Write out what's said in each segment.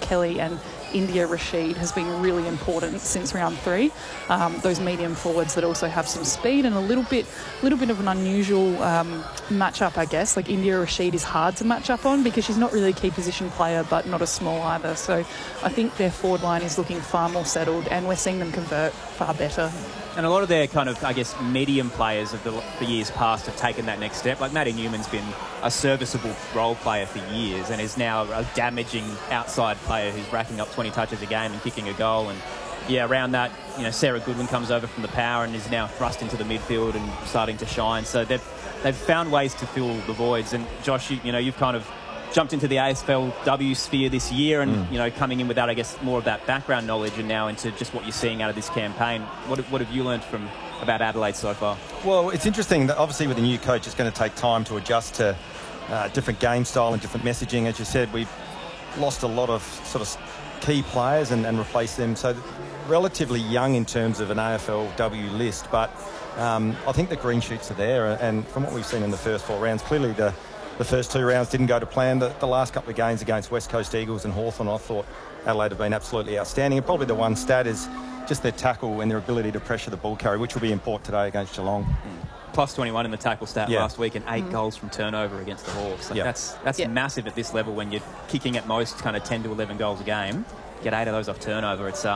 Kelly and India Rashid has been really important since round 3. Those medium forwards that also have some speed and a little bit of an unusual matchup, I guess. Like India Rashid is hard to match up on because she's not really a key position player, but not a small either. So I think their forward line is looking far more settled, and we're seeing them convert far better. And a lot of their kind of, I guess, medium players of the years past have taken that next step. Like Maddie Newman's been a serviceable role player for years and is now a damaging outside player who's racking up 20 touches a game and kicking a goal. And yeah, around that, Sarah Goodwin comes over from the power and is now thrust into the midfield and starting to shine. So they've found ways to fill the voids. And Josh, you've kind of jumped into the AFLW sphere this year and, coming in without, I guess, more of that background knowledge and now into just what you're seeing out of this campaign. What have you learned about Adelaide so far? Well, it's interesting that obviously with the new coach, it's going to take time to adjust to different game style and different messaging. As you said, we've lost a lot of sort of key players and replaced them. So relatively young in terms of an AFLW list, but I think the green shoots are there. And from what we've seen in the first 4 rounds, clearly the first 2 rounds didn't go to plan. The last couple of games against West Coast Eagles and Hawthorn, I thought Adelaide have been absolutely outstanding. And probably the one stat is just their tackle and their ability to pressure the ball carry, which will be important today against Geelong. Plus 21 in the tackle stat last week and 8 goals from turnover against the Hawks. That's massive at this level when you're kicking at most kind of 10 to 11 goals a game. Get 8 of those off turnover. It's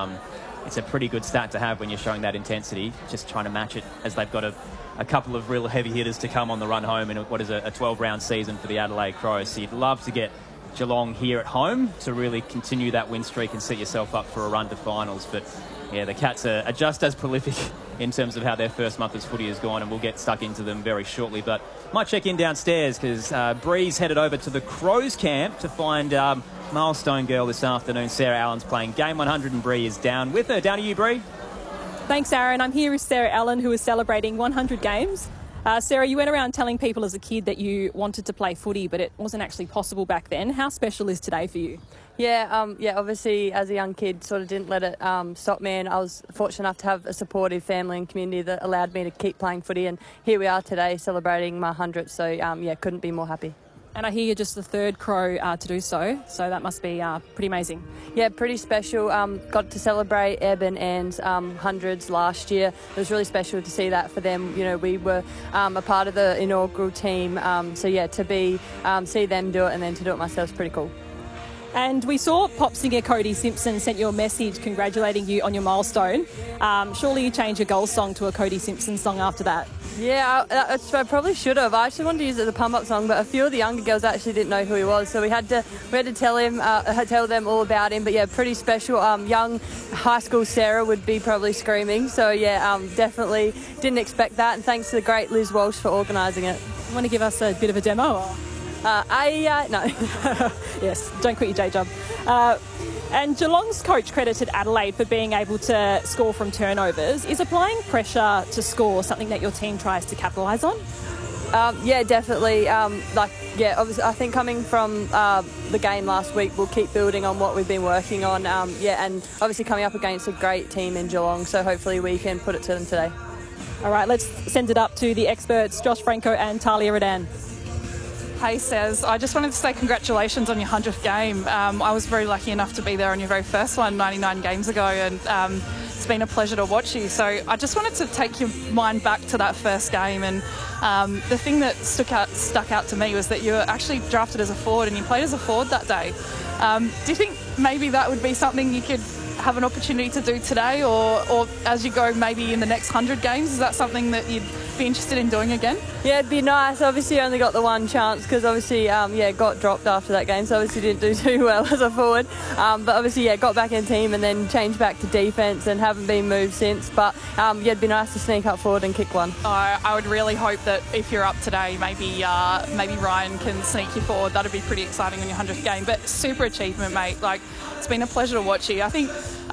a pretty good stat to have when you're showing that intensity, just trying to match it as they've got a couple of real heavy hitters to come on the run home in what is a 12-round season for the Adelaide Crows. So you'd love to get Geelong here at home to really continue that win streak and set yourself up for a run to finals. But yeah, the Cats are just as prolific in terms of how their first month as footy has gone, and we'll get stuck into them very shortly. But might check in downstairs because Bree's headed over to the Crows camp to find milestone girl this afternoon. Sarah Allen's playing game 100 and Bree is down with her. Down to you, Bree. Thanks, Aaron. I'm here with Sarah Allen, who is celebrating 100 games. Sarah, you went around telling people as a kid that you wanted to play footy, but it wasn't actually possible back then. How special is today for you? Yeah, obviously as a young kid sort of didn't let it stop me, and I was fortunate enough to have a supportive family and community that allowed me to keep playing footy, and here we are today celebrating my 100th, so couldn't be more happy. And I hear you're just the 3rd Crow to do so that must be pretty amazing. Yeah, pretty special. Got to celebrate Eb and Anne's 100s last year. It was really special to see that for them. We were a part of the inaugural team, to see them do it and then to do it myself is pretty cool. And we saw pop singer Cody Simpson sent you a message congratulating you on your milestone. Surely you changed your goal song to a Cody Simpson song after that? Yeah, I probably should have. I actually wanted to use it as a pump-up song, but a few of the younger girls actually didn't know who he was, so we had to tell them all about him. But yeah, pretty special. Young high school Sarah would be probably screaming. So yeah, definitely didn't expect that. And thanks to the great Liz Walsh for organising it. You want to give us a bit of a demo? Or? No. Yes, don't quit your day job. And Geelong's coach credited Adelaide for being able to score from turnovers. Is applying pressure to score something that your team tries to capitalise on? Yeah, definitely. Obviously, I think coming from the game last week, we'll keep building on what we've been working on. And obviously coming up against a great team in Geelong, so hopefully we can put it to them today. All right, let's send it up to the experts, Josh Franco and Talia Radan. Hey, Saz. I just wanted to say congratulations on your 100th game. I was very lucky enough to be there on your very first one 99 games ago, and it's been a pleasure to watch you. So I just wanted to take your mind back to that first game, and the thing that stuck out to me was that you were actually drafted as a forward and you played as a forward that day. Do you think maybe that would be something you could have an opportunity to do today, or as you go maybe in the next 100 games? Is that something that you'd be interested in doing again? Yeah, it'd be nice. Obviously only got the one chance because obviously got dropped after that game, so obviously didn't do too well as a forward, but obviously got back in team and then changed back to defence and haven't been moved since, but it'd be nice to sneak up forward and kick one. I would really hope that if you're up today, maybe Ryan can sneak you forward. That'd be pretty exciting on your 100th game. But super achievement, mate. Like, it's been a pleasure to watch you. I think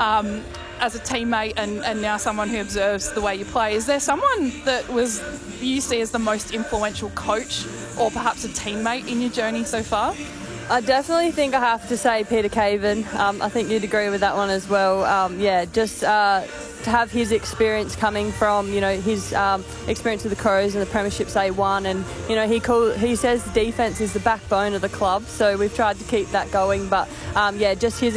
as a teammate and now someone who observes the way you play, is there someone that you see as the most influential coach or perhaps a teammate in your journey so far? I definitely think I have to say Peter Caven. I think you'd agree with that one as well. To have his experience coming from, his experience with the Crows and the Premierships they won, and he says the defence is the backbone of the club, so we've tried to keep that going. But just his